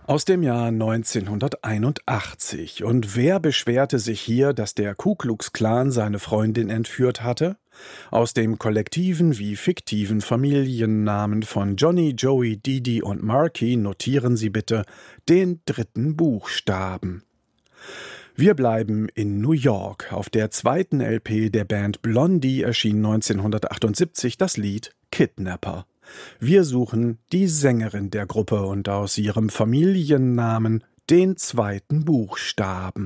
Aus dem Jahr 1981. Und wer beschwerte sich hier, dass der Ku Klux Klan seine Freundin entführt hatte? Aus dem kollektiven wie fiktiven Familiennamen von Johnny, Joey, Didi und Marky notieren Sie bitte den dritten Buchstaben. Wir bleiben in New York. Auf der zweiten LP der Band Blondie erschien 1978 das Lied Kidnapper. Wir suchen die Sängerin der Gruppe und aus ihrem Familiennamen den zweiten Buchstaben.